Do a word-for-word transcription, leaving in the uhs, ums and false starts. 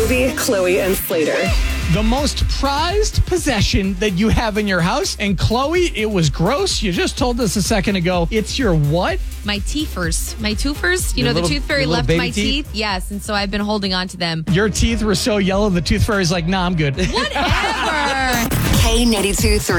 Toby, Chloe, and Slater. The most prized possession that you have in your house. And Chloe, it was gross. You just told us a second ago. It's your what? My teethers. My toothers. You Your know, little- the tooth fairy your little left baby my teeth? teeth. Yes, and so I've been holding on to them. Your teeth were so yellow, the tooth fairy's like, nah, I'm good. Whatever. K ninety-two three.